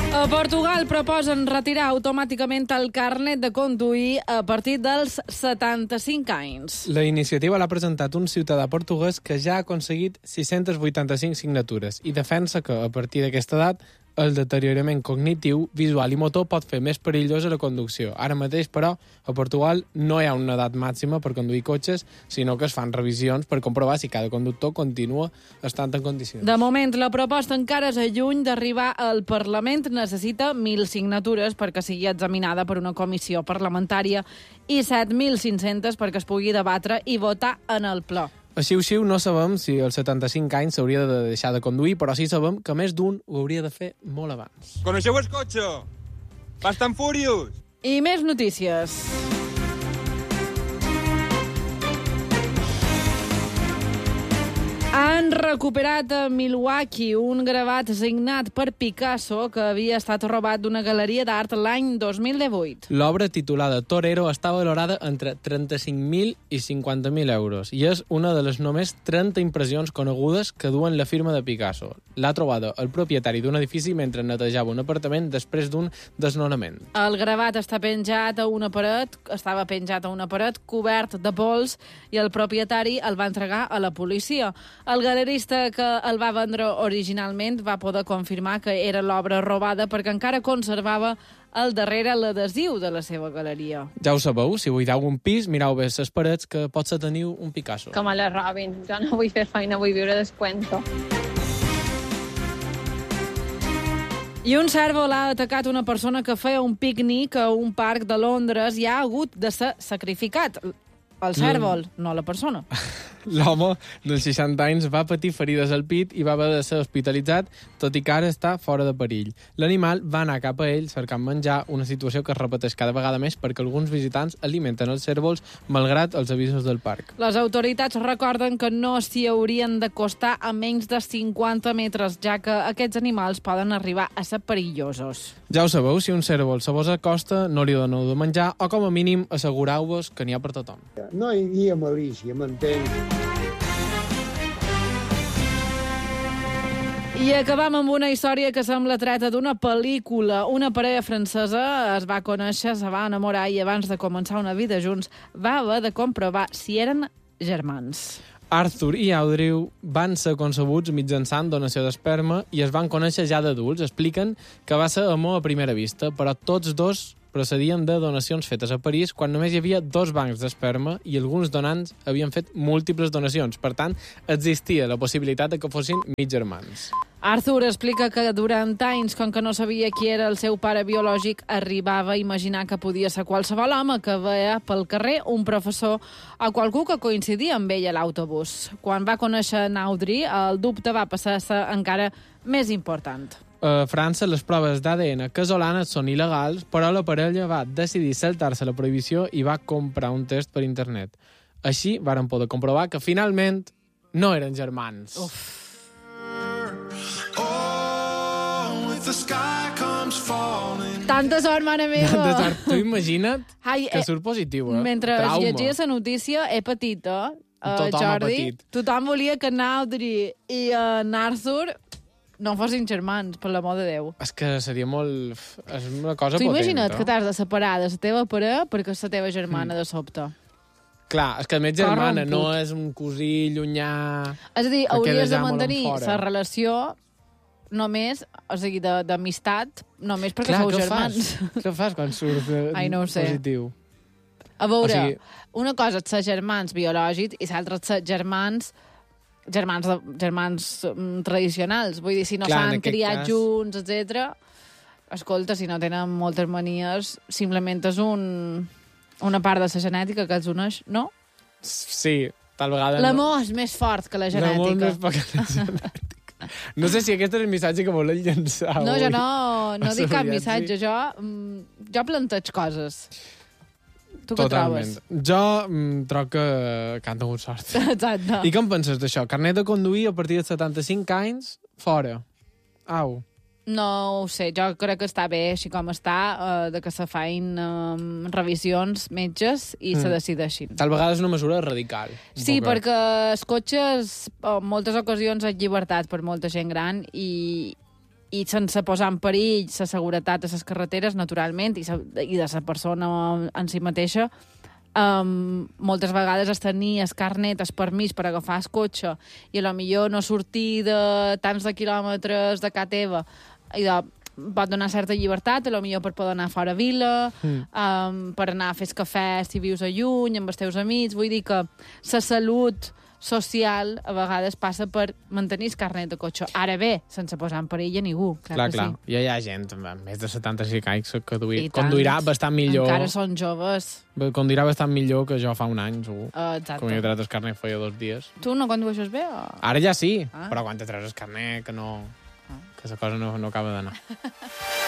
A Portugal proposen retirar automàticament el carnet de conduir a partir dels 75 anys. La iniciativa l'ha presentat un ciutadà portuguès que ja ha aconseguit 685 signatures i defensa que, a partir d'aquesta edat, el deteriorament cognitiu, visual i motor pot fer més perillosa la conducció. Ara mateix, però, a Portugal no hi ha una edat màxima per conduir cotxes, sinó que es fan revisions per comprovar si cada conductor continua estant en condicions. De moment, la proposta encara és lluny d'arribar al Parlament. Necessita 1.000 signatures perquè sigui examinada per una comissió parlamentària i 7.500 perquè es pugui debatre i votar en el ple. Així no sabem si als 75 anys s'hauria de deixar de conduir, però sí sabem que més d'un ho hauria de fer molt abans. Coneixeu el cotxe? Fast and Furious! I més notícies. Han recuperat a Milwaukee un gravat signat per Picasso que havia estat robat d'una galeria d'art l'any 2018. L'obra titulada Torero està valorada entre 35.000 i 50.000 euros i és una de les només 30 impressions conegudes que duen la firma de Picasso. L'ha trobada el propietari d'un edifici mentre netejava un apartament després d'un desnonament. El gravat estava penjat a una paret cobert de pols i el propietari el va entregar a la policia. El galerista que el va vendre originalment va poder confirmar que era l'obra robada perquè encara conservava al darrere l'adhesiu de la seva galeria. Ja ho sabeu, si buideu un pis, mireu bé les parets que potser teniu un Picasso. Que me la robin. Jo no vull fer feina, vull viure descuento. I un cèrvol ha atacat una persona que feia un pícnic a un parc de Londres i ha hagut de ser sacrificat. El cèrvol, no la persona. L'home dels 60 anys va patir ferides al pit i va haver de ser hospitalitzat, tot i que ara està fora de perill. L'animal va anar cap a ell cercant menjar, una situació que es repeteix cada vegada més perquè alguns visitants alimenten els cérvols malgrat els avisos del parc. Les autoritats recorden que no s'hi haurien d'acostar a menys de 50 metres, ja que aquests animals poden arribar a ser perillosos. Ja ho sabeu, si un cérvol se vos acosta, no li doneu de menjar o, com a mínim, assegureu-vos que n'hi ha per tothom. No hi havia malícia, m'entens? I acabam amb una història que sembla treta d'una pel·lícula. Una parella francesa es va conèixer, se va enamorar i abans de començar una vida junts va haver de comprovar si eren germans. Arthur i Audrey van ser concebuts mitjançant donació d'esperma i es van conèixer ja d'adults. Expliquen que va ser amor a primera vista, però tots dos procedien de donacions fetes a París quan només hi havia 2 bancs d'esperma i alguns donants havien fet múltiples donacions. Per tant, existia la possibilitat de que fossin mig germans. Arthur explica que durant anys, com que no sabia qui era el seu pare biològic, arribava a imaginar que podia ser qualsevol home que veia pel carrer un professor o qualcú que coincidia amb ell a l'autobús. Quan va conèixer en Audrey, el dubte va passar a ser encara més important. A França, les proves d'ADN casolanes són il·legals, però la parella va decidir saltar-se la prohibició i va comprar un test per internet. Així varen poder comprovar que finalment no eren germans. Uf. Tanta sort, mare meva! Tanta sort. Tu imagina't que surt positiu, eh? Mentre llegia la notícia, he patit, Tothom Jordi. ha patit. Tothom volia que en Audrey i en Arthur no fossin germans, per l'amor de Déu. És que seria molt... És una cosa Tu potent, imagina't que t'has de separar de la teva parella perquè és la teva germana de sobte. Clar, és que a més germana no és un cosí llunyà... És a dir, que hauries queda de ja molt mantenir enfora. la relació només, o sigui, d'amistat, només perquè Clar, sou què germans. Què fas quan surt Ai, no ho sé. positiu? A veure, O sigui- una cosa és ser germans biològics i l'altra és ser germans tradicionals. Vull dir, si no Clar, en s'han aquest criat cas- junts, etc. Escolta, si no tenen moltes manies, simplement és una part de la genètica que els uneix, no? Sí, tal vegada... L'amor és més fort que la L'amor genètica. més poc que la genètica. No sé si aquest és el missatge que voleu llançar No, avui. jo no dic cap Aviat, missatge. sí. Jo planteig coses. Tu què Totalment. trobes? Jo trobo que han tingut sort. Exacte. I què en penses d'això? Carnet de conduir a partir de 75 anys? Fora. Au. No ho sé, jo crec que està bé així com està, de que se fein revisions metges i se decideixin. Tal vegada és una mesura radical. Sí, perquè els cotxes en moltes ocasions és llibertat per molta gent gran i i sense posar en perill la seguretat de les carreteres, naturalment, i de la persona en si mateixa, moltes vegades es tenia el carnet, el permís per agafar el cotxe i potser no sortir de tants de quilòmetres de casa teva i pot donar certa llibertat, potser per poder anar fora vila, per anar a fer cafè si vius a lluny, amb els teus amics. Vull dir que la salut social a vegades passa per mantenir el carnet de cotxe. Ara bé, sense posar en perill a ningú. Clar. Ja hi ha gent amb més de 75 anys que conduirà bastant millor. Encara són joves. Conduirà bastant millor que jo fa un any, segur. Exacte. Com he tret el carnet feia 2 dies. Tu no condueixes bé? O... Ara ja sí, però quan te treus el carnet que no... que la cosa no acaba d'anar.